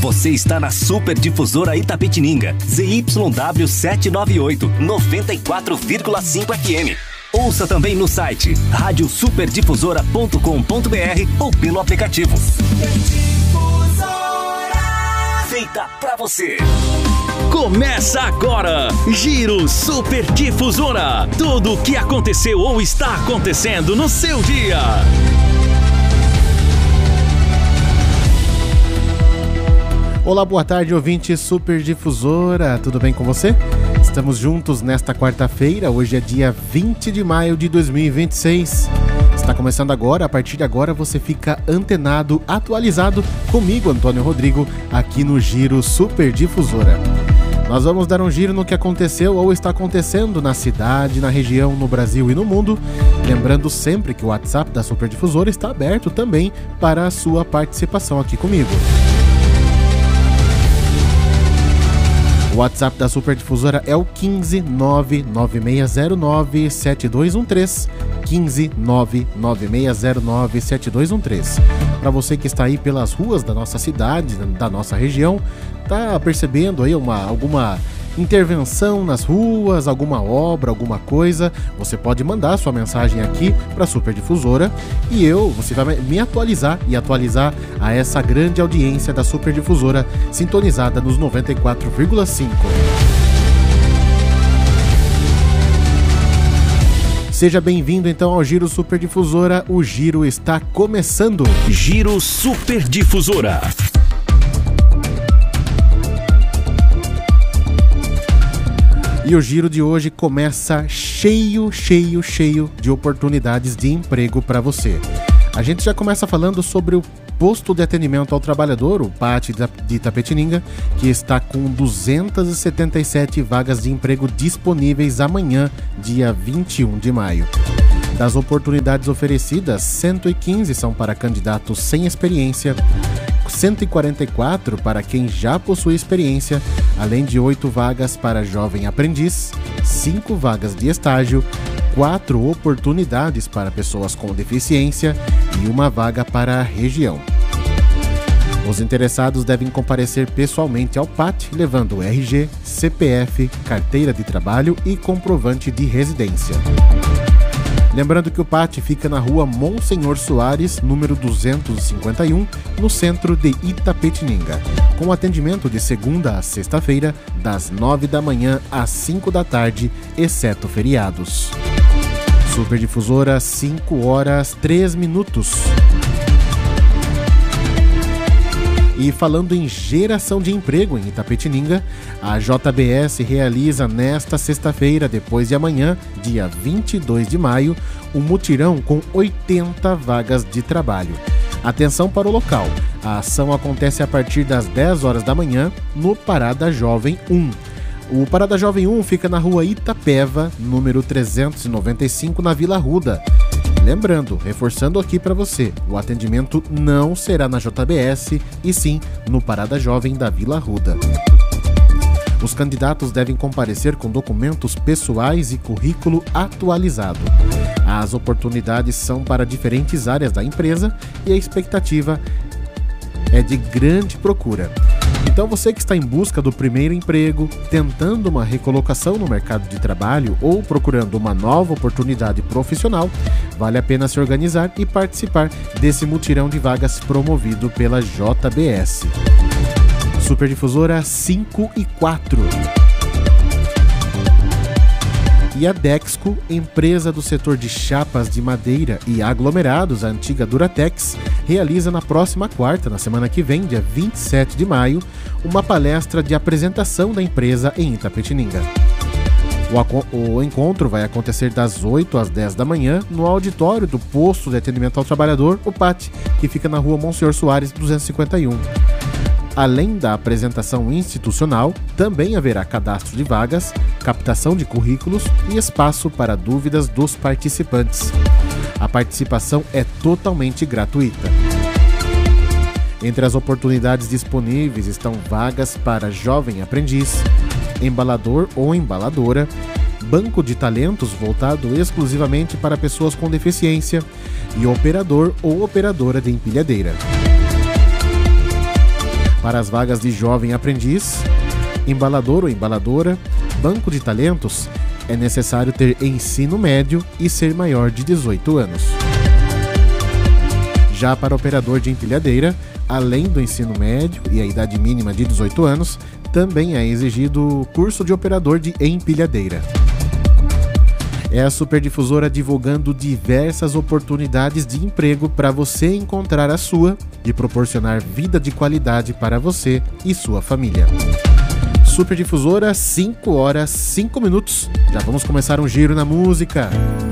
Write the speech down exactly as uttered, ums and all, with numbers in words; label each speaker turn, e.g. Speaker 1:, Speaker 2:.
Speaker 1: Você está na Super Difusora Itapetininga, Z Y W setecentos e noventa e oito, noventa e quatro vírgula cinco F M. Ouça também no site rádio super difusora ponto com ponto b r ou pelo aplicativo. Feita pra você.
Speaker 2: Começa agora, Giro Super Difusora. Tudo o que aconteceu ou está acontecendo no seu dia.
Speaker 3: Olá, boa tarde, ouvinte Super Difusora. Tudo bem com você? Estamos juntos nesta quarta-feira. Hoje é dia vinte de maio de dois mil e vinte e seis. Está começando agora. A partir de agora você fica antenado, atualizado comigo, Antônio Rodrigo, aqui no Giro Super Difusora. Nós vamos dar um giro no que aconteceu ou está acontecendo na cidade, na região, no Brasil e no mundo. Lembrando sempre que o WhatsApp da Super Difusora está aberto também para a sua participação aqui comigo. O WhatsApp da Super Difusora é o quinze nove nove seis zero nove sete dois um três, quinze nove nove seis zero nove sete dois um três. Para você que está aí pelas ruas da nossa cidade, da nossa região, tá percebendo aí uma, alguma intervenção nas ruas, alguma obra, alguma coisa, você pode mandar sua mensagem aqui para a Super Difusora e eu, você vai me atualizar e atualizar a essa grande audiência da Super Difusora sintonizada nos noventa e quatro vírgula cinco. Seja bem-vindo então ao Giro Super Difusora, o giro está começando.
Speaker 2: Giro Super Difusora.
Speaker 3: E o giro de hoje começa cheio, cheio, cheio de oportunidades de emprego para você. A gente já começa falando sobre o posto de atendimento ao trabalhador, o P A T de Itapetininga, que está com duzentas e setenta e sete vagas de emprego disponíveis amanhã, dia vinte e um de maio. Das oportunidades oferecidas, cento e quinze são para candidatos sem experiência, cento e quarenta e quatro para quem já possui experiência, além de oito vagas para jovem aprendiz, cinco vagas de estágio, quatro oportunidades para pessoas com deficiência e uma vaga para a região. Os interessados devem comparecer pessoalmente ao P A T, levando R G, C P F, carteira de trabalho e comprovante de residência. Lembrando que o P A T fica na rua Monsenhor Soares, número duzentos e cinquenta e um, no centro de Itapetininga, com atendimento de segunda a sexta-feira, das nove da manhã às cinco da tarde, exceto feriados. Super Difusora, cinco horas, três minutos. E falando em geração de emprego em Itapetininga, a J B S realiza nesta sexta-feira, depois de amanhã, dia vinte e dois de maio, um mutirão com oitenta vagas de trabalho. Atenção para o local. A ação acontece a partir das dez horas da manhã no Parada Jovem um. O Parada Jovem um fica na rua Itapeva, número trezentos e noventa e cinco, na Vila Arruda. Lembrando, reforçando aqui para você, o atendimento não será na J B S, e sim no Parada Jovem da Vila Arruda. Os candidatos devem comparecer com documentos pessoais e currículo atualizado. As oportunidades são para diferentes áreas da empresa e a expectativa é de grande procura. Então você que está em busca do primeiro emprego, tentando uma recolocação no mercado de trabalho ou procurando uma nova oportunidade profissional, vale a pena se organizar e participar desse mutirão de vagas promovido pela J B S. Super Difusora cinco e quatro. E a Dexco, empresa do setor de chapas de madeira e aglomerados, a antiga Duratex, realiza na próxima quarta, na semana que vem, dia vinte e sete de maio, uma palestra de apresentação da empresa em Itapetininga. O, o encontro vai acontecer das oito às dez da manhã no auditório do Posto de Atendimento ao Trabalhador, o P A T, que fica na rua Monsenhor Soares, duzentos e cinquenta e um. Além da apresentação institucional, também haverá cadastro de vagas, captação de currículos e espaço para dúvidas dos participantes. A participação é totalmente gratuita. Entre as oportunidades disponíveis estão vagas para jovem aprendiz, embalador ou embaladora, banco de talentos voltado exclusivamente para pessoas com deficiência e operador ou operadora de empilhadeira. Para as vagas de jovem aprendiz, embalador ou embaladora, banco de talentos, é necessário ter ensino médio e ser maior de dezoito anos. Já para operador de empilhadeira, além do ensino médio e a idade mínima de dezoito anos, também é exigido o curso de operador de empilhadeira. É a Superdifusora divulgando diversas oportunidades de emprego para você encontrar a sua e proporcionar vida de qualidade para você e sua família. Superdifusora, cinco horas, cinco minutos. Já vamos começar um giro na música.